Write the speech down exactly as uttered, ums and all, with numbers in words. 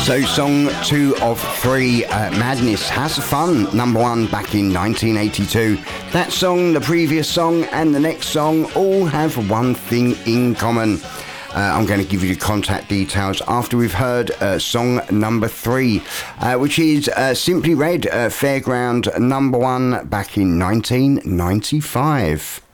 So song two of three, uh, Madness Has Fun, number one back in nineteen eighty-two. That song, the previous song and the next song all have one thing in common. Uh, I'm going to give you the contact details after we've heard uh, song number three, uh, which is uh, Simply Red, uh, Fairground number one back in nineteen ninety-five.